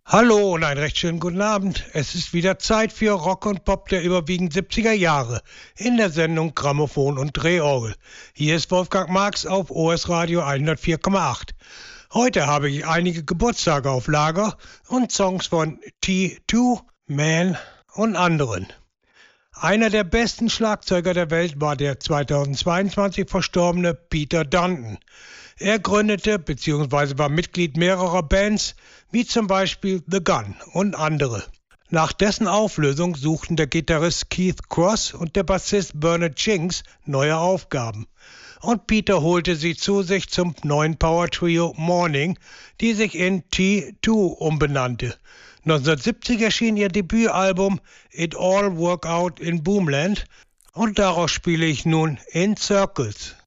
Hallo und einen recht schönen guten Abend. Es ist wieder Zeit für Rock und Pop der überwiegend 70er Jahre in der Sendung Grammophon und Drehorgel. Hier ist Wolfgang Marx auf OS Radio 104,8. Heute habe ich einige Geburtstage auf Lager und Songs von T2, Man und anderen. Einer der besten Schlagzeuger der Welt war der 2022 verstorbene Peter Dunton. Er gründete bzw. war Mitglied mehrerer Bands, wie zum Beispiel The Gun und andere. Nach dessen Auflösung suchten der Gitarrist Keith Cross und der Bassist Bernard Jinks neue Aufgaben. Und Peter holte sie zu sich zum neuen Power-Trio Morning, die sich in T2 umbenannte. 1970 erschien ihr Debütalbum It All Work Out in Boomland und daraus spiele ich nun In Circles.